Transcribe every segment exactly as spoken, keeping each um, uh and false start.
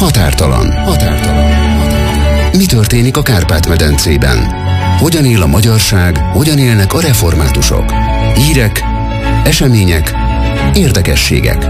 Határtalan. Határtalan. Mi történik a Kárpát-medencében? Hogyan él a magyarság, hogyan élnek a reformátusok? Hírek, események, érdekességek.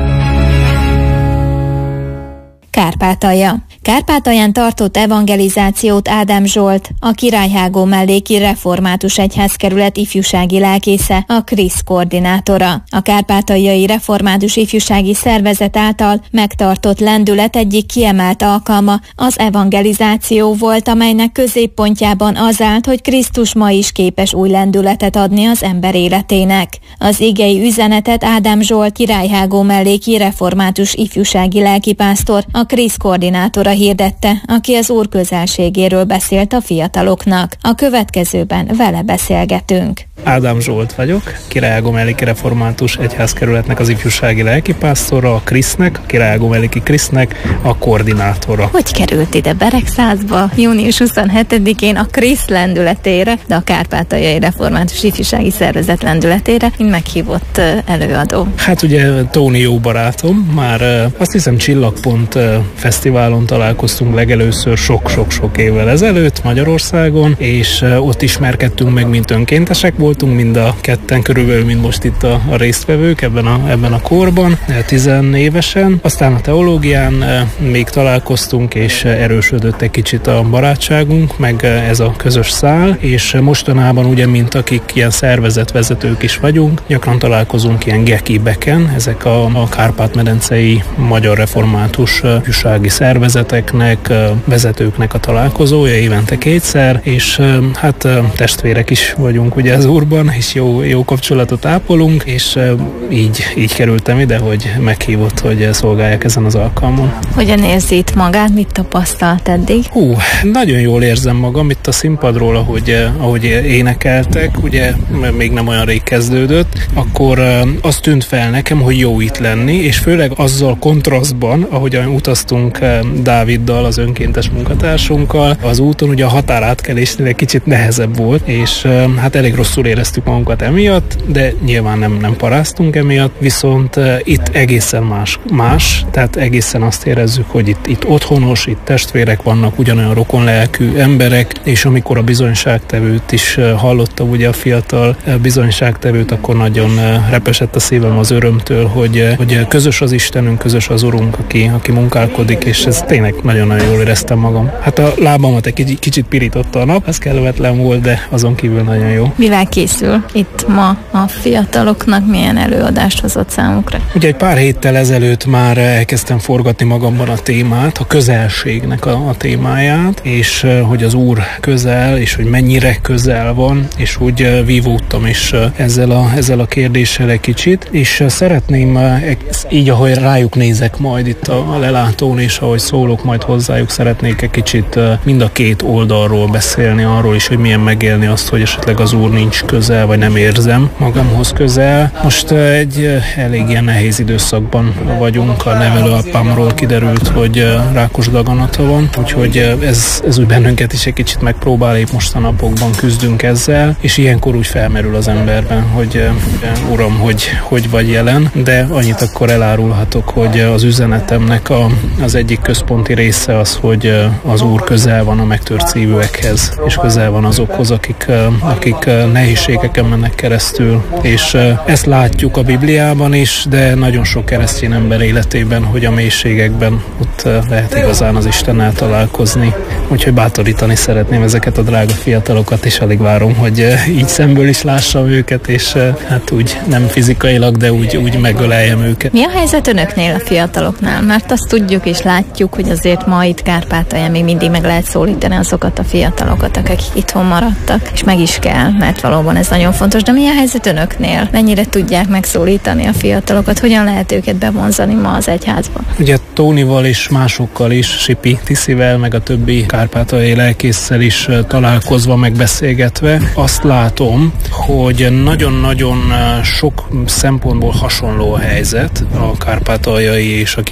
Kárpátalja. Kárpátalján tartott evangelizációt Ádám Zsolt, a Királyhágó melléki református egyházkerület ifjúsági lelkésze, a Krisz koordinátora. A kárpátaljai református ifjúsági szervezet által megtartott lendület egyik kiemelt alkalma az evangelizáció volt, amelynek középpontjában az állt, hogy Krisztus ma is képes új lendületet adni az ember életének. Az igei üzenetet Ádám Zsolt Királyhágó melléki református ifjúsági lelkipásztor, a Krisz koordinátora hirdette, aki az Úr közelségéről beszélt a fiataloknak. A következőben vele beszélgetünk. Ádám Zsolt vagyok, Királyhágó melléki református egyházkerületnek az ifjúsági lelkipásztora, a Krisznek, a Királyhágó melléki Krisznek a koordinátora. Hogy került ide Beregszázba június huszonhetedikén a Krisz lendületére, de a Kárpátaljai Református Ifjúsági Szervezet lendületére, mint meghívott előadó? Hát ugye Tóni jó barátom, már azt hiszem Csillagpont fesztiválon találkoztunk legelőször sok-sok-sok évvel ezelőtt Magyarországon, és ott ismerkedtünk meg, mint önkéntesek voltunk, mind a ketten körülbelül, mint most itt a, a résztvevők ebben a, ebben a korban, tizenévesen. Aztán a teológián még találkoztunk, és erősödött egy kicsit a barátságunk, meg ez a közös szál, és mostanában ugye, mint akik ilyen szervezetvezetők is vagyunk, gyakran találkozunk ilyen gekibeken, ezek a, a Kárpát-medencei magyar református ifjúsági szervezeteknek, vezetőknek a találkozója évente kétszer, és hát testvérek is vagyunk ugye az Úrban, és jó, jó kapcsolatot ápolunk, és így, így kerültem ide, hogy meghívott, hogy szolgáljak ezen az alkalmon. Hogyan érzi itt magát, mit tapasztalt eddig? Hú, nagyon jól érzem magam itt a színpadról, ahogy, ahogy énekeltek, ugye még nem olyan rég kezdődött, akkor az tűnt fel nekem, hogy jó itt lenni, és főleg azzal kontrasztban, ahogyan utaztunk Dáviddal, az önkéntes munkatársunkkal, az úton ugye a határátkelésnél egy kicsit nehezebb volt, és hát elég rosszul éreztük magunkat emiatt, de nyilván nem, nem paráztunk emiatt, viszont itt egészen más, más, tehát egészen azt érezzük, hogy itt, itt otthonos, itt testvérek vannak, ugyanolyan rokonlelkű emberek, és amikor a bizonyságtevőt is hallottam, ugye a fiatal bizonyságtevőt, akkor nagyon repesett a szívem az örömtől, hogy, hogy közös az Istenünk, közös az Urunk, aki, aki munkálkodik, és ez tényleg nagyon-nagyon jól éreztem magam. Hát a lábamat egy kicsit pirította a nap, ez kellemetlen volt, de azon kívül nagyon jó. Mivel készül itt ma a fiataloknak, milyen előadást hozott számukra? Ugye egy pár héttel ezelőtt már elkezdtem forgatni magamban a témát, a közelségnek a, a témáját, és hogy az Úr közel, és hogy mennyire közel van, és úgy vívódtam is ezzel a, ezzel a kérdéssel egy kicsit, és szeretném így, ahogy rájuk nézek majd itt a, a lelátón, és ahogy szólok majd hozzájuk, szeretnék egy kicsit mind a két oldalról beszélni, arról is, hogy milyen megélni azt, hogy esetleg az Úr nincs közel, vagy nem érzem magamhoz közel. Most egy elég ilyen nehéz időszakban vagyunk, a nevelőapámról kiderült, hogy rákos daganata van, úgyhogy ez, ez úgy bennünket is egy kicsit megpróbál, épp most a napokban küzdünk ezzel, és ilyenkor úgy felmerül az emberben, hogy Uram, hogy, hogy vagy jelen, de annyit akkor elárulhatok, hogy az üzenetemnek a, az egyik központi része az, hogy az Úr közel van a megtört szívűekhez, és közel van azokhoz, akik, akik nehézségeken mennek keresztül, és ezt látjuk a Bibliában is, de nagyon sok keresztény ember életében, hogy a mélységekben ott lehet igazán az Istennel találkozni. Úgyhogy bátorítani szeretném ezeket a drága fiatalokat, és alig várom, hogy így szemből is lássam őket, és hát úgy nem fizikailag, de úgy, úgy megöleljem őket. Mi a helyzet önöknél, a fiataloknál? Mert azt tudjuk és látjuk, hogy azért ma itt Kárpátalján még mindig meg lehet szólítani azokat a fiatalokat, akik itthon maradtak, és meg is kell, mert valóban ez nagyon fontos. De mi a helyzet önöknél? Mennyire tudják megszólítani a fiatalokat? Hogyan lehet őket bevonzani ma az egyházba? Ugye Tónival és másokkal is, Sipi Tiszivel, meg a többi kárpátaljai lelkésszel is találkozva, megbeszélgetve, azt látom, hogy nagyon-nagyon sok szempontból hasonló a helyzet a kárpátaljai és a